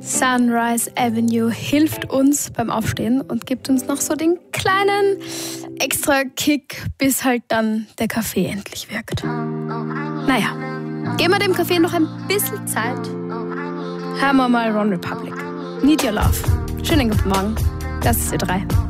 Sunrise Avenue hilft uns beim Aufstehen und gibt uns noch so den kleinen extra Kick, bis halt dann der Kaffee endlich wirkt. Naja, geben wir dem Kaffee noch ein bisschen Zeit. Hören wir mal One Republic. Need Your Love. Schönen guten Morgen. Das ist Ö3.